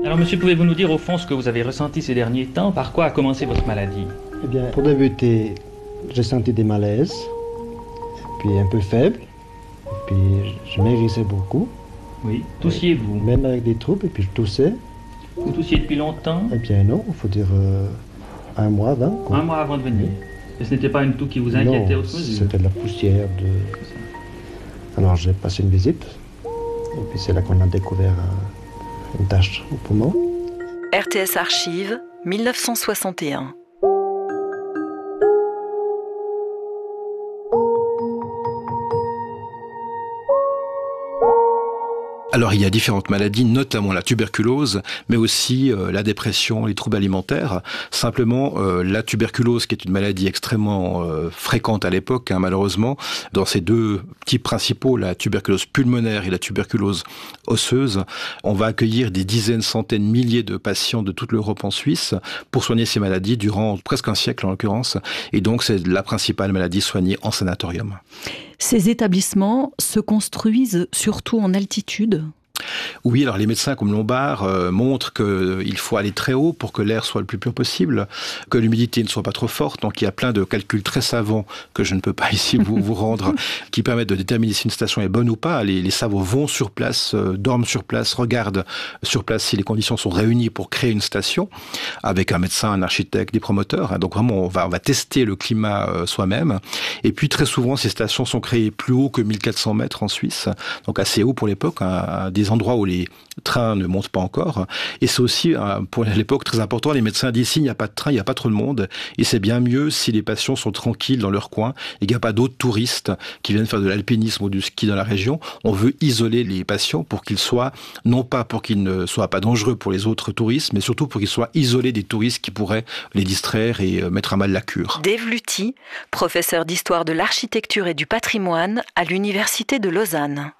Alors monsieur, pouvez-vous nous dire au fond ce que vous avez ressenti ces derniers temps? Par quoi a commencé votre maladie? Eh bien, pour débuter, j'ai senti des malaises, puis un peu faible, et puis je maigrissais beaucoup. Oui. Toussiez-vous? Même avec des troubles, et puis je toussais. Vous toussiez depuis longtemps? Eh bien non, il faut dire un mois avant. Quoi. Un mois avant de venir. Et ce n'était pas une toux qui vous inquiétait Non, outre mesure? c'était de la poussière. Alors j'ai passé une visite, et puis c'est là qu'on a découvert une tache au poumon. RTS Archives, 1961. Alors il y a différentes maladies, notamment la tuberculose, mais aussi la dépression, les troubles alimentaires. Simplement, la tuberculose, qui est une maladie extrêmement fréquente à l'époque, malheureusement, dans ces deux types principaux, la tuberculose pulmonaire et la tuberculose osseuse, on va accueillir des dizaines, centaines, milliers de patients de toute l'Europe en Suisse pour soigner ces maladies durant presque un siècle en l'occurrence. Et donc c'est la principale maladie soignée en sanatorium. Ces établissements se construisent surtout en altitude ? Oui, alors les médecins comme Lombard montrent qu'il faut aller très haut pour que l'air soit le plus pur possible, que l'humidité ne soit pas trop forte. Donc il y a plein de calculs très savants que je ne peux pas ici vous rendre, qui permettent de déterminer si une station est bonne ou pas. Les savants vont sur place, dorment sur place, regardent sur place si les conditions sont réunies pour créer une station, avec un médecin, un architecte, des promoteurs. Donc vraiment, on va tester le climat soi-même. Et puis très souvent, ces stations sont créées plus haut que 1400 mètres en Suisse, donc assez haut pour l'époque, à des endroits où les trains ne montent pas encore. Et c'est aussi, pour l'époque, très important. Les médecins disent, s'il n'y a pas de train, il n'y a pas trop de monde. Et c'est bien mieux si les patients sont tranquilles dans leur coin et qu'il n'y a pas d'autres touristes qui viennent faire de l'alpinisme ou du ski dans la région. On veut isoler les patients pour qu'ils soient, non pas pour qu'ils ne soient pas dangereux pour les autres touristes, mais surtout pour qu'ils soient isolés des touristes qui pourraient les distraire et mettre à mal la cure. Dave Luty, professeur d'histoire de l'architecture et du patrimoine à l'université de Lausanne.